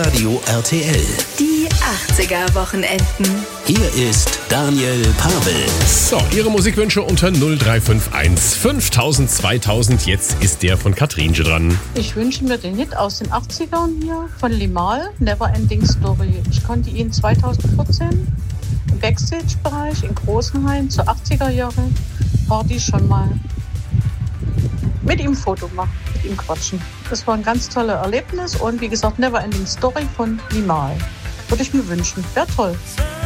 Radio RTL. Die 80er-Wochenenden. Hier ist Daniel Pavel. So, Ihre Musikwünsche unter 0351 5000 2000. Jetzt ist der von Katrinche dran. Ich wünsche mir den Hit aus den 80ern hier von Limahl, Never Ending Story. Ich konnte ihn 2014 im Backstage-Bereich in Großenhain zur 80er-Jahre-Party schon mal mit ihm ein Foto machen, mit ihm quatschen. Das war ein ganz tolles Erlebnis und wie gesagt, Never Ending Story von Limahl. Würde ich mir wünschen. Wäre toll.